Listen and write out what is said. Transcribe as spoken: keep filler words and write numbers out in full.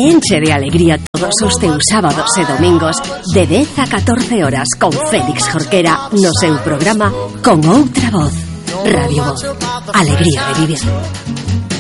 Enche de alegría todos os teus sábados e domingos de dez a catorce horas con Félix Jorquera no seu programa Con Outra Voz. Radio Voz. Alegría de vivir.